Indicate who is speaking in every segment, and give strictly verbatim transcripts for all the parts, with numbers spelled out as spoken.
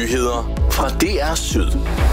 Speaker 1: Nyheder fra D R Syd.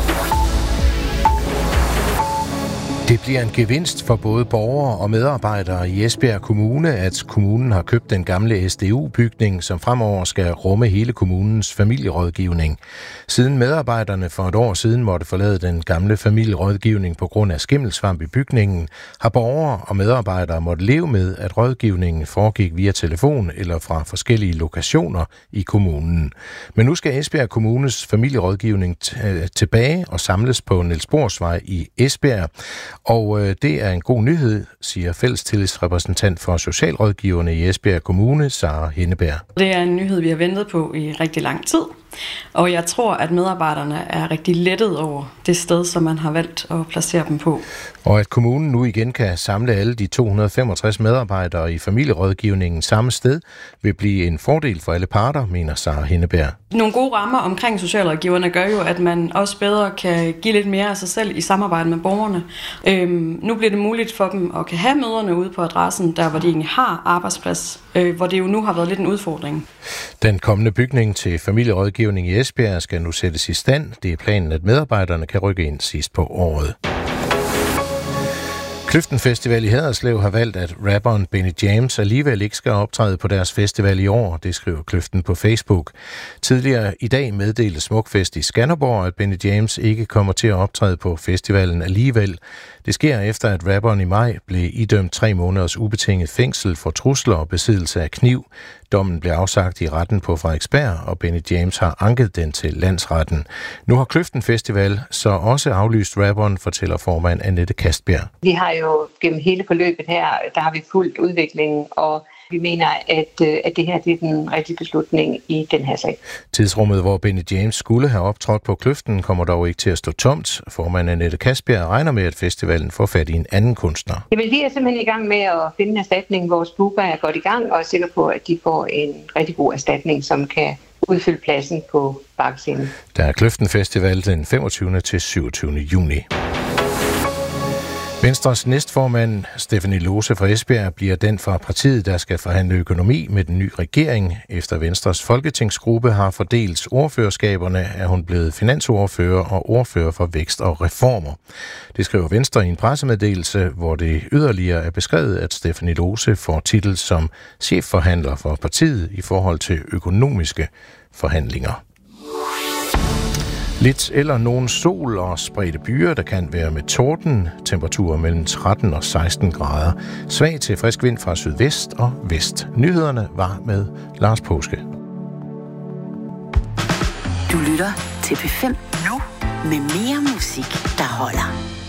Speaker 2: Det bliver en gevinst for både borgere og medarbejdere i Esbjerg Kommune, at kommunen har købt den gamle S D U-bygning, som fremover skal rumme hele kommunens familierådgivning. Siden medarbejderne for et år siden måtte forlade den gamle familierådgivning på grund af skimmelsvamp i bygningen, har borgere og medarbejdere måtte leve med, at rådgivningen foregik via telefon eller fra forskellige lokationer i kommunen. Men nu skal Esbjerg Kommunes familierådgivning t- tilbage og samles på Niels Bohrs Vej i Esbjerg. Og øh, det er en god nyhed, siger fællestillidsrepræsentant for socialrådgiverne i Esbjerg Kommune, Sara Henneberg.
Speaker 3: Det er en nyhed, vi har ventet på i rigtig lang tid, og jeg tror, at medarbejderne er rigtig lettet over det sted, som man har valgt at placere dem på.
Speaker 2: Og at kommunen nu igen kan samle alle de to hundrede og femogtres medarbejdere i familierådgivningen samme sted, vil blive en fordel for alle parter, mener Sara Henneberg.
Speaker 3: Nogle gode rammer omkring socialrådgiverne gør jo, at man også bedre kan give lidt mere af sig selv i samarbejde med borgerne. Øhm, nu bliver det muligt for dem at kan have møderne ude på adressen, der hvor de egentlig har arbejdsplads, øh, hvor det jo nu har været lidt en udfordring.
Speaker 2: Den kommende bygning til familierådgivning i Esbjerg skal nu sættes i stand. Det er planen, at medarbejderne kan rykke ind sidst på året. Kløften Festival i Haderslev har valgt, at rapperen Benny James alligevel ikke skal optræde på deres festival i år, det skriver Kløften på Facebook. Tidligere i dag meddelte Smukfest i Skanderborg, at Benny James ikke kommer til at optræde på festivalen alligevel. Det sker efter, at rapperen i maj blev idømt tre måneders ubetinget fængsel for trusler og besiddelse af kniv. Dommen blev afsagt i retten på Frederiksberg, og Benny James har anket den til landsretten. Nu har Kløften Festival så også aflyst rapperen, fortæller formand Annette Kastbjerg.
Speaker 4: Vi har jo gennem hele forløbet her, der har vi fulgt udviklingen, og vi mener, at, at det her det er den rigtige beslutning i den her sag.
Speaker 2: Tidsrummet, hvor Benny James skulle have optrådt på Kløften, kommer dog ikke til at stå tomt. Formand Annette Kastbjerg regner med, at festivalen får fat i en anden kunstner.
Speaker 4: Jamen, vi er simpelthen i gang med at finde en erstatning. Vores booker er godt i gang og er sikker på, at de får en rigtig god erstatning, som kan udfylde pladsen på bakscenen.
Speaker 2: Der er Kløften Festival den femogtyvende til syvogtyvende juni. Venstres næstformand, Stephanie Lose fra Esbjerg, bliver den fra partiet, der skal forhandle økonomi med den nye regering. Efter Venstres folketingsgruppe har fordelt ordførerskaberne, er hun blevet finansordfører og ordfører for vækst og reformer. Det skriver Venstre i en pressemeddelelse, hvor det yderligere er beskrevet, at Stephanie Lose får titel som chefforhandler for partiet i forhold til økonomiske forhandlinger. Lidt eller nogen sol og spredte byer, der kan være med torden. Temperaturer mellem tretten og seksten grader. Svag til frisk vind fra sydvest og vest. Nyhederne var med Lars Påske.
Speaker 5: Du lytter til P fem nu med mere musik, der holder.